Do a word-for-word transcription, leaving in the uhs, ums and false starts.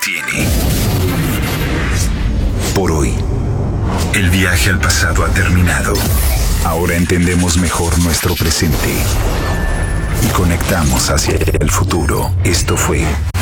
detiene. Por hoy, el viaje al pasado ha terminado. Ahora entendemos mejor nuestro presente y conectamos hacia el futuro. Esto fue